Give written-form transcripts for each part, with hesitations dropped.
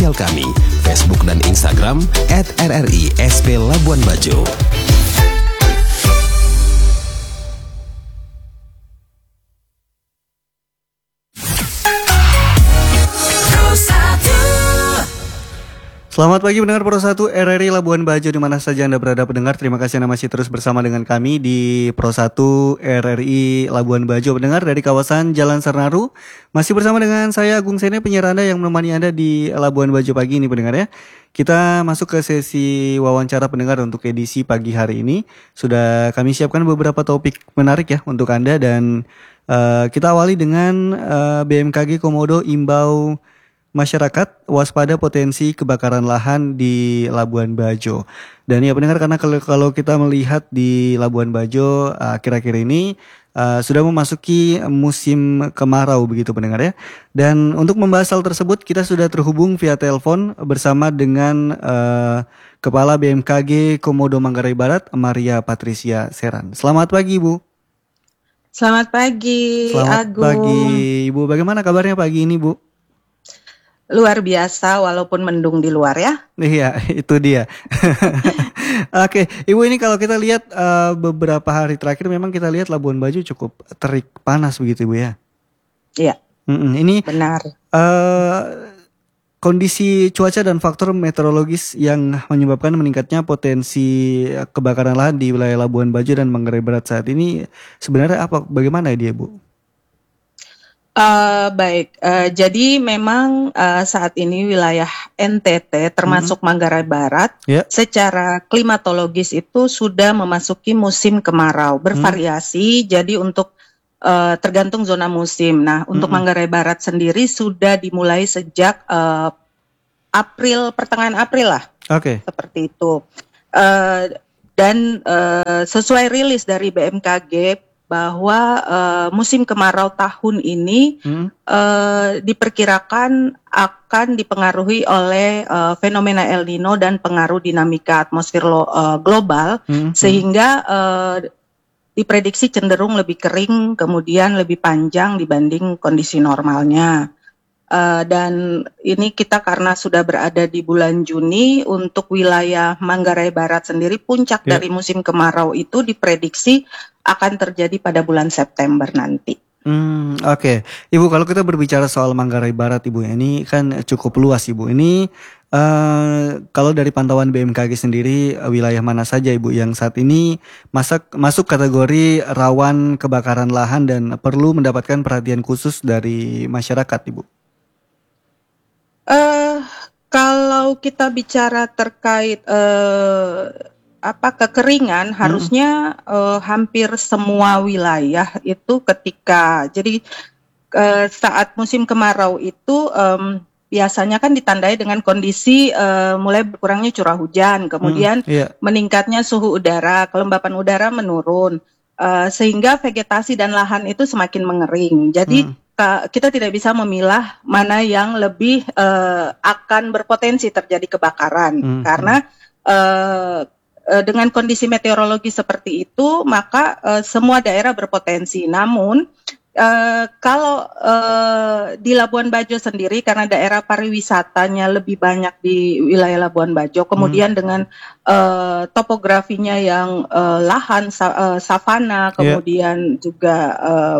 sosial kami, Facebook dan Instagram @RRI-SP Labuan Bajo. Selamat pagi pendengar Pro 1 RRI Labuan Bajo di mana saja Anda berada pendengar. Terima kasih Anda masih terus bersama dengan kami di Pro 1 RRI Labuan Bajo pendengar dari kawasan Jalan Sernaru. Masih bersama dengan saya Agung Sene, penyiar Anda yang menemani Anda di Labuan Bajo pagi ini pendengar ya. Kita masuk ke sesi wawancara pendengar untuk edisi pagi hari ini. Sudah kami siapkan beberapa topik menarik ya untuk Anda dan kita awali dengan BMKG Komodo imbau masyarakat waspada potensi kebakaran lahan di Labuan Bajo. Dan ya pendengar, karena kalau kita melihat di Labuan Bajo akhir-akhir ini sudah memasuki musim kemarau begitu pendengar ya. Dan untuk membahas hal tersebut kita sudah terhubung via telepon bersama dengan Kepala BMKG Komodo Manggarai Barat, Maria Patricia Seran. Selamat pagi Ibu. Selamat pagi, Selamat Agung. pagi Ibu. Bagaimana kabarnya pagi ini Bu? Luar biasa walaupun mendung di luar ya. Iya, itu dia. Oke, Ibu, ini kalau kita lihat beberapa hari terakhir memang kita lihat Labuan Bajo cukup terik panas begitu Ibu ya. Iya. Ini benar. Kondisi cuaca dan faktor meteorologis yang menyebabkan meningkatnya potensi kebakaran lahan di wilayah Labuan Bajo dan Manggarai Barat saat ini sebenarnya apa? Bagaimana dia Bu? Baik, jadi memang saat ini wilayah NTT termasuk Manggarai Barat secara klimatologis itu sudah memasuki musim kemarau, bervariasi. Jadi untuk tergantung zona musim. Nah, untuk Manggarai Barat sendiri sudah dimulai sejak pertengahan April lah. Oke. Seperti itu. Dan sesuai rilis dari BMKG bahwa musim kemarau tahun ini diperkirakan akan dipengaruhi oleh fenomena El Nino dan pengaruh dinamika atmosfer global, sehingga diprediksi cenderung lebih kering, kemudian lebih panjang dibanding kondisi normalnya. Dan ini kita karena sudah berada di bulan Juni, untuk wilayah Manggarai Barat sendiri puncak dari musim kemarau itu diprediksi akan terjadi pada bulan September nanti. Oke. Ibu, kalau kita berbicara soal Manggarai Barat Ibu, ini kan cukup luas Ibu. Ini kalau dari pantauan BMKG sendiri, wilayah mana saja Ibu yang saat ini masuk kategori rawan kebakaran lahan dan perlu mendapatkan perhatian khusus dari masyarakat Ibu? Kalau kita bicara terkait kekeringan, harusnya hampir semua wilayah itu saat musim kemarau itu biasanya kan ditandai dengan kondisi mulai berkurangnya curah hujan, kemudian meningkatnya suhu udara, kelembapan udara menurun, sehingga vegetasi dan lahan itu semakin mengering. Jadi kita tidak bisa memilah mana yang lebih akan berpotensi terjadi kebakaran, karena dengan kondisi meteorologi seperti itu maka semua daerah berpotensi. Namun kalau di Labuan Bajo sendiri, karena daerah pariwisatanya lebih banyak di wilayah Labuan Bajo, kemudian dengan topografinya yang lahan savana, kemudian juga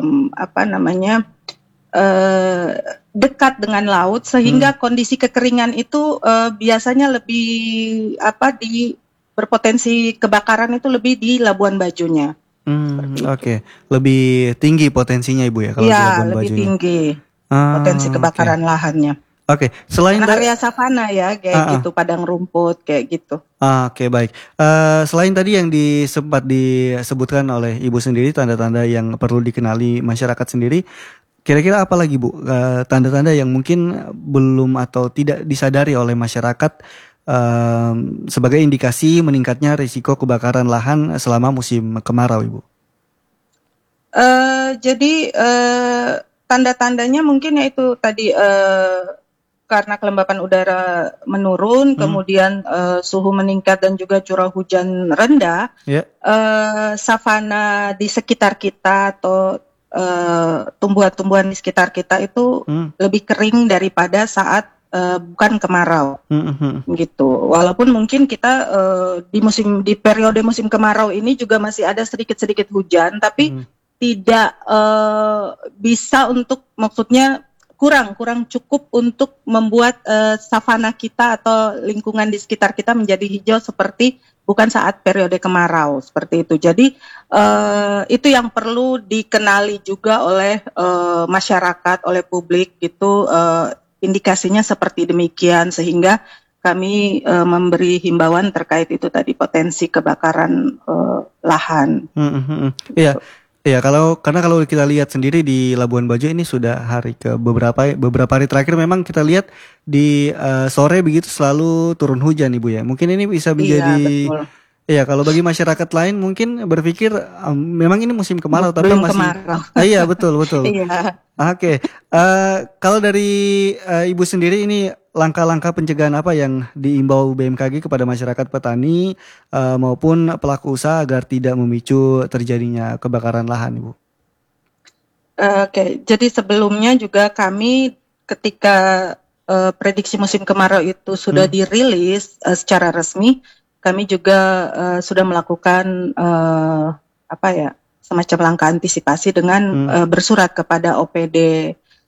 dekat dengan laut, sehingga kondisi kekeringan itu biasanya lebih berpotensi kebakaran itu lebih di Labuan Bajonya. Oke. Lebih tinggi potensinya Ibu ya kalau di Labuan Bajo. Lebih tinggi potensi kebakaran lahannya. Oke. Selain area savana ya kayak gitu, padang rumput kayak gitu. Oke, baik. Selain tadi yang sempat disebutkan oleh Ibu sendiri, tanda-tanda yang perlu dikenali masyarakat sendiri, kira-kira apa lagi Bu, tanda-tanda yang mungkin belum atau tidak disadari oleh masyarakat sebagai indikasi meningkatnya risiko kebakaran lahan selama musim kemarau Ibu? Jadi tanda-tandanya mungkin yaitu tadi karena kelembapan udara menurun, kemudian suhu meningkat dan juga curah hujan rendah, savana di sekitar kita atau tumbuhan-tumbuhan di sekitar kita itu lebih kering daripada saat bukan kemarau, gitu. Walaupun mungkin kita di periode musim kemarau ini juga masih ada sedikit-sedikit hujan, tapi tidak bisa untuk, maksudnya kurang cukup untuk membuat savana kita atau lingkungan di sekitar kita menjadi hijau seperti bukan saat periode kemarau seperti itu. Jadi itu yang perlu dikenali juga oleh masyarakat, oleh publik gitu. Indikasinya seperti demikian, sehingga kami memberi himbauan terkait itu tadi, potensi kebakaran lahan. Iya. Ya, karena kalau kita lihat sendiri di Labuan Bajo ini sudah beberapa hari terakhir memang kita lihat di sore begitu selalu turun hujan, Ibu ya. Mungkin ini bisa menjadi, iya, betul. Ya, kalau bagi masyarakat lain mungkin berpikir memang ini musim kemarau tapi Belum masih kemarau. Iya, betul. Iya. Oke. Kalau dari Ibu sendiri, ini langkah-langkah pencegahan apa yang diimbau BMKG kepada masyarakat petani maupun pelaku usaha agar tidak memicu terjadinya kebakaran lahan, Ibu? Oke, jadi sebelumnya juga kami ketika prediksi musim kemarau itu sudah dirilis secara resmi, kami juga sudah melakukan semacam langkah antisipasi dengan bersurat kepada OPD.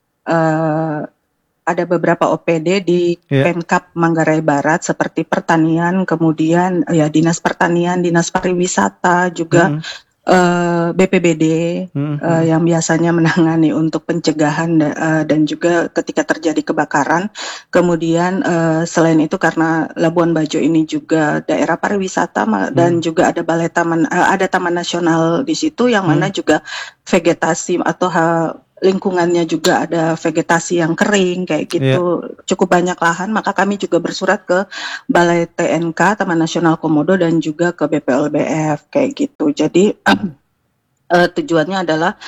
Ada beberapa OPD di Pemkab Manggarai Barat seperti pertanian, kemudian ya Dinas Pertanian, Dinas Pariwisata, juga BPBD yang biasanya menangani untuk pencegahan dan juga ketika terjadi kebakaran. Kemudian selain itu, karena Labuan Bajo ini juga daerah pariwisata dan juga ada ada Taman Nasional di situ yang mana juga vegetasi atau lingkungannya juga ada vegetasi yang kering kayak gitu, cukup banyak lahan, maka kami juga bersurat ke Balai TNK Taman Nasional Komodo dan juga ke BPLBF kayak gitu. Jadi tujuannya adalah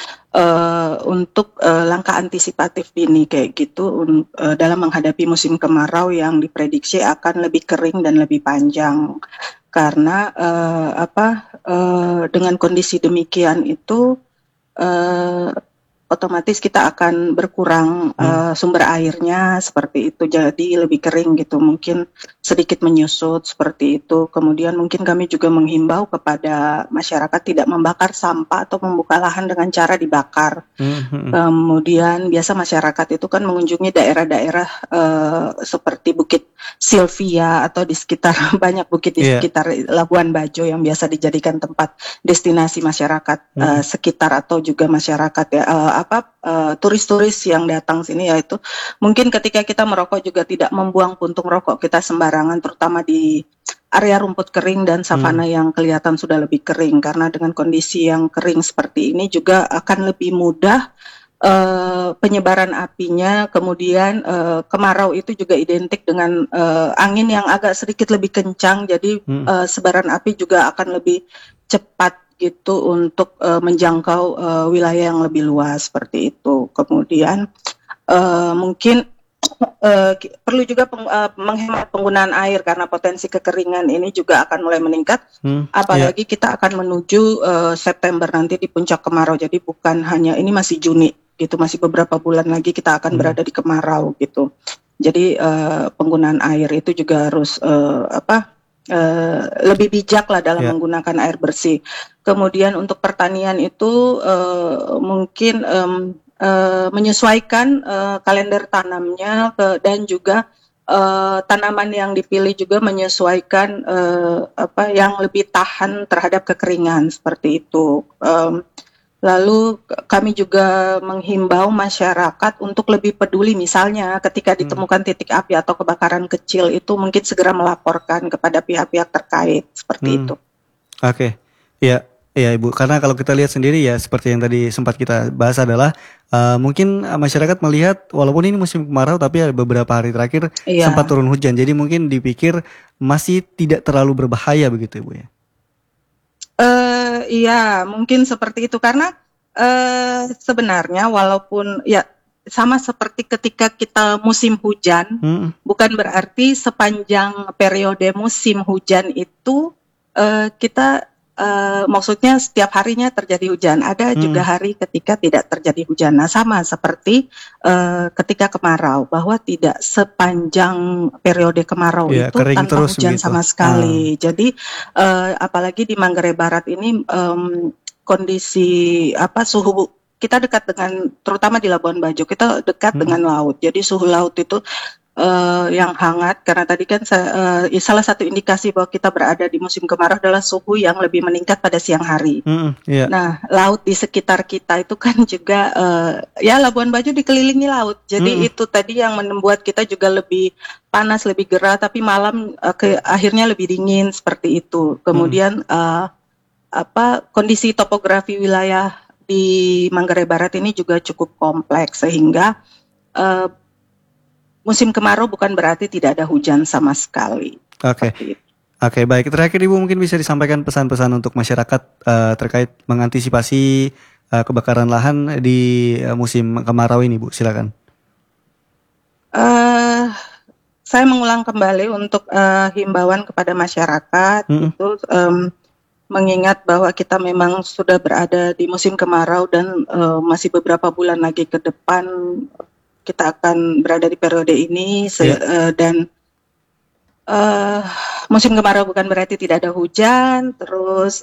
untuk langkah antisipatif dini kayak gitu dalam menghadapi musim kemarau yang diprediksi akan lebih kering dan lebih panjang. Karena dengan kondisi demikian itu otomatis kita akan berkurang sumber airnya seperti itu, jadi lebih kering gitu, mungkin sedikit menyusut seperti itu. Kemudian mungkin kami juga menghimbau kepada masyarakat tidak membakar sampah atau membuka lahan dengan cara dibakar. Kemudian biasa masyarakat itu kan mengunjungi daerah-daerah seperti Bukit Sylvia atau di sekitar banyak bukit di sekitar Labuan Bajo yang biasa dijadikan tempat destinasi masyarakat sekitar atau juga masyarakat turis-turis yang datang sini, yaitu mungkin ketika kita merokok juga tidak membuang puntung rokok kita sembarangan, terutama di area rumput kering dan savana yang kelihatan sudah lebih kering, karena dengan kondisi yang kering seperti ini juga akan lebih mudah penyebaran apinya. Kemudian kemarau itu juga identik dengan angin yang agak sedikit lebih kencang, jadi sebaran api juga akan lebih cepat gitu untuk menjangkau wilayah yang lebih luas seperti itu. Kemudian mungkin perlu juga menghemat penggunaan air karena potensi kekeringan ini juga akan mulai meningkat. Apalagi kita akan menuju September nanti di puncak kemarau. Jadi bukan hanya ini, masih Juni gitu, masih beberapa bulan lagi kita akan berada di kemarau gitu. Jadi penggunaan air itu juga harus lebih bijak lah dalam menggunakan air bersih. Kemudian untuk pertanian itu mungkin menyesuaikan kalender tanamnya dan juga tanaman yang dipilih juga menyesuaikan yang lebih tahan terhadap kekeringan seperti itu. Lalu kami juga menghimbau masyarakat untuk lebih peduli, misalnya ketika ditemukan titik api atau kebakaran kecil itu mungkin segera melaporkan kepada pihak-pihak terkait seperti itu. Oke. Ya Ibu, karena kalau kita lihat sendiri ya seperti yang tadi sempat kita bahas adalah mungkin masyarakat melihat walaupun ini musim kemarau tapi ada beberapa hari terakhir sempat turun hujan, jadi mungkin dipikir masih tidak terlalu berbahaya begitu, Ibu ya. Iya, mungkin seperti itu, karena sebenarnya walaupun ya sama seperti ketika kita musim hujan, bukan berarti sepanjang periode musim hujan itu kita maksudnya setiap harinya terjadi hujan. Ada juga hari ketika tidak terjadi hujan. Nah, sama seperti ketika kemarau, bahwa tidak sepanjang periode kemarau itu tanpa terus hujan begitu. sama sekali. Jadi apalagi di Manggarai Barat ini kondisi suhu kita dekat dengan, terutama di Labuan Bajo, kita dekat dengan laut. Jadi suhu laut itu yang hangat, karena tadi kan salah satu indikasi bahwa kita berada di musim kemarau adalah suhu yang lebih meningkat pada siang hari. Nah, laut di sekitar kita itu kan juga Labuan Bajo dikelilingi laut, jadi itu tadi yang membuat kita juga lebih panas, lebih gerah, tapi malam akhirnya lebih dingin seperti itu. Kemudian kondisi topografi wilayah di Manggarai Barat ini juga cukup kompleks, sehingga musim kemarau bukan berarti tidak ada hujan sama sekali. Oke, baik. Terakhir Ibu mungkin bisa disampaikan pesan-pesan untuk masyarakat terkait mengantisipasi kebakaran lahan di musim kemarau ini, Bu. Silakan. Saya mengulang kembali untuk himbauan kepada masyarakat itu mengingat bahwa kita memang sudah berada di musim kemarau dan masih beberapa bulan lagi ke depan kita akan berada di periode ini dan musim kemarau bukan berarti tidak ada hujan. Terus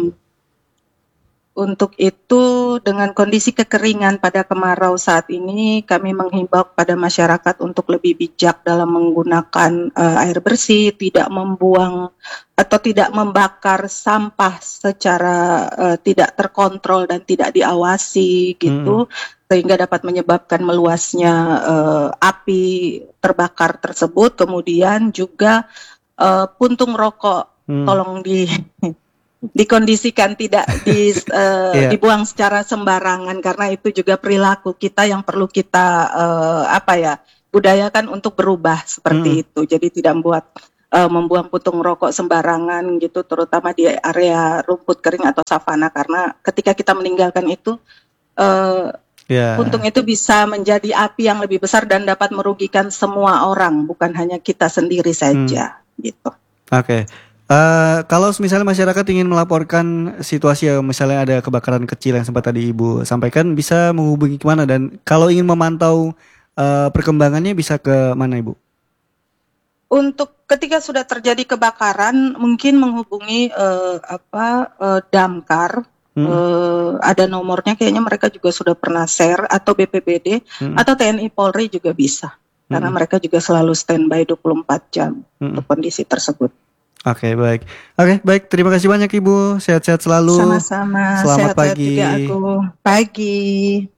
untuk itu, dengan kondisi kekeringan pada kemarau saat ini, kami menghimbau kepada masyarakat untuk lebih bijak dalam menggunakan air bersih, tidak membuang atau tidak membakar sampah secara tidak terkontrol dan tidak diawasi gitu, sehingga dapat menyebabkan meluasnya api terbakar tersebut. Kemudian juga puntung rokok tolong dikondisikan tidak dibuang secara sembarangan, karena itu juga perilaku kita yang perlu kita budayakan untuk berubah seperti itu. Jadi tidak membuang puntung rokok sembarangan gitu, terutama di area rumput kering atau savana, karena ketika kita meninggalkan itu puntung itu bisa menjadi api yang lebih besar dan dapat merugikan semua orang, bukan hanya kita sendiri saja gitu. Oke. Kalau misalnya masyarakat ingin melaporkan situasi, misalnya ada kebakaran kecil yang sempat tadi Ibu sampaikan, bisa menghubungi kemana? Dan kalau ingin memantau perkembangannya bisa ke mana, Ibu? Untuk ketika sudah terjadi kebakaran, mungkin menghubungi Damkar. Ada nomornya, kayaknya mereka juga sudah pernah share, atau BPBD atau TNI Polri juga bisa, karena mereka juga selalu standby 24 jam untuk kondisi tersebut. Oke, baik. Terima kasih banyak Ibu. Sehat-sehat selalu. Sama-sama. Selamat Sehat-sehat pagi. juga aku. Pagi.